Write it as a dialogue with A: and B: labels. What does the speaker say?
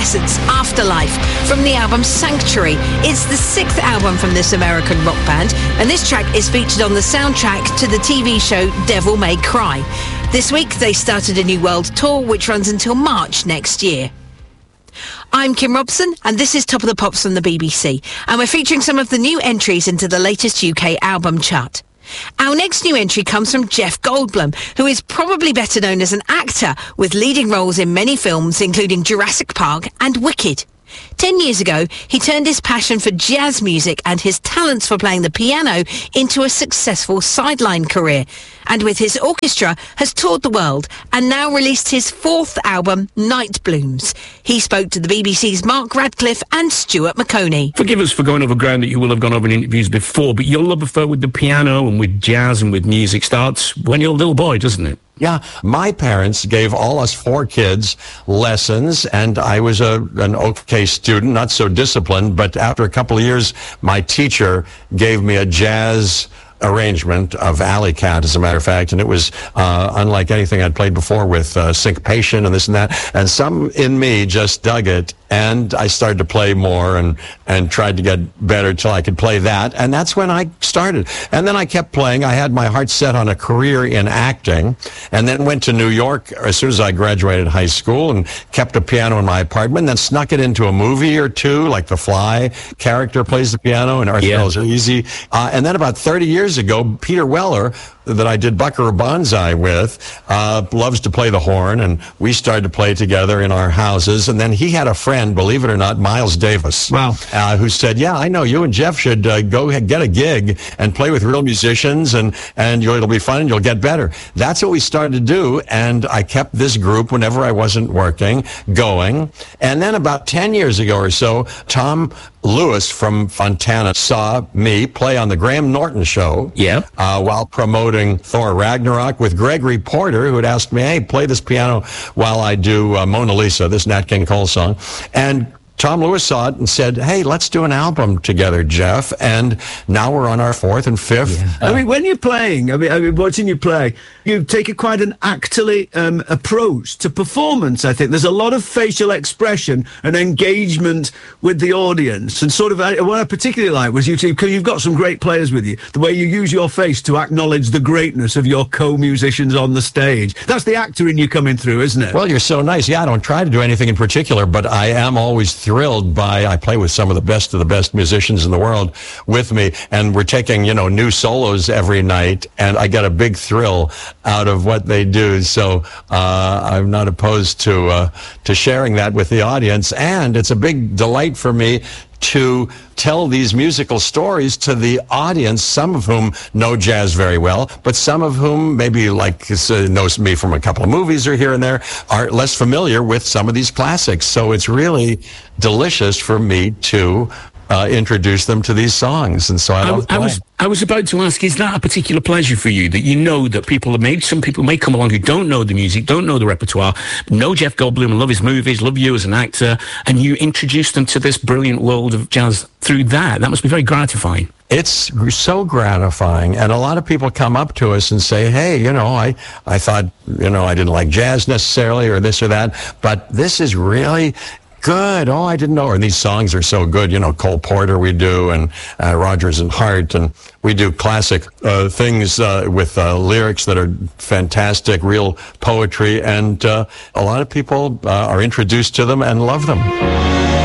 A: Essence, Afterlife, from the album Sanctuary. It's the 6th album from this American rock band, and this track is featured on the soundtrack to the TV show Devil May Cry. This week, they started a new world tour, which runs until March next year. I'm Kim Robson, and this is Top of the Pops from the BBC, and we're featuring some of the new entries into the latest UK album chart. Our next new entry comes from Jeff Goldblum, who is probably better known as an actor with leading roles in many films, including Jurassic Park and Wicked. 10 years ago, he turned his passion for jazz music and his talents for playing the piano into a successful sideline career, and with his orchestra has toured the world and now released his 4th album, Night Blooms. He spoke to the BBC's Mark Radcliffe and Stuart McConey.
B: Forgive us for going over ground that you will have gone over in interviews before, but your love affair with the piano and with jazz and with music starts when you're a little boy, doesn't it?
C: Yeah, my parents gave all us 4 kids lessons, and I was an okay student, not so disciplined, but after a couple of years, my teacher gave me a jazz arrangement of Alley Cat, as a matter of fact, and it was unlike anything I'd played before, with syncopation and this and that, and some in me just dug it, and I started to play more and tried to get better till I could play that, and that's when I started. And then I kept playing. I had my heart set on a career in acting, and then went to New York as soon as I graduated high school, and kept a piano in my apartment, and then snuck it into a movie or two, like The Fly. Character plays the piano, and Arthur's Easy. And then about 30 years ago, Peter Weller, that I did Buckaroo Banzai with, loves to play the horn, and we started to play together in our houses. And then he had a friend, believe it or not, Miles Davis, who said, yeah, I know, you and Jeff should go get a gig and play with real musicians, and it'll be fun and you'll get better. That's what we started to do, and I kept this group whenever I wasn't working going. And then about 10 years ago or so, Tom Lewis from Fontana saw me play on the Graham Norton show while promoting Thor Ragnarok with Gregory Porter, who had asked me, hey, play this piano while I do Mona Lisa, this Nat King Cole song. And Tom Lewis saw it and said, hey, let's do an album together, Jeff. And now we're on our 4th and 5th.
D: Yeah. I mean, when you're playing, I mean, watching you play, you take quite an actorly approach to performance, I think. There's a lot of facial expression and engagement with the audience. And sort of, what I particularly like was you two, because you've got some great players with you, the way you use your face to acknowledge the greatness of your co-musicians on the stage. That's the actor in you coming through, isn't it?
C: Well, you're so nice. Yeah, I don't try to do anything in particular, but I am always thrilled by, I play with some of the best musicians in the world with me, and we're taking, new solos every night, and I get a big thrill out of what they do. So I'm not opposed to sharing that with the audience, and it's a big delight for me to tell these musical stories to the audience, some of whom know jazz very well, but some of whom maybe knows me from a couple of movies or here and there, are less familiar with some of these classics. So it's really delicious for me to introduce them to these songs, and so
B: I was about to ask, is that a particular pleasure for you, that you know that some people may come along who don't know the music, don't know the repertoire, know Jeff Goldblum and love his movies, love you as an actor, and you introduce them to this brilliant world of jazz through that? That must be very gratifying.
C: It's so gratifying, and a lot of people come up to us and say, hey, I thought, I didn't like jazz necessarily, or this or that, but this is really good. Oh, I didn't know. And these songs are so good. Cole Porter we do, and Rodgers and Hart, and we do classic things with lyrics that are fantastic, real poetry, and a lot of people are introduced to them and love them.